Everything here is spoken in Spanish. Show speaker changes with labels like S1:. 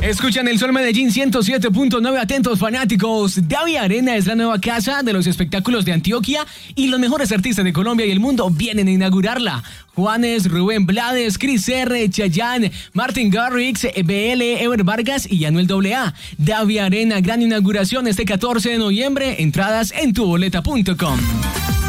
S1: Escuchan el Sol Medellín 107.9, atentos fanáticos. Davi Arena es la nueva casa de los espectáculos de Antioquia y los mejores artistas de Colombia y el mundo vienen a inaugurarla. Juanes, Rubén Blades, Chris R, Chayanne, Martin Garrix, BL, Ever Vargas y Anuel AA. Davi Arena, gran inauguración este 14 de noviembre. Entradas en tuboleta.com.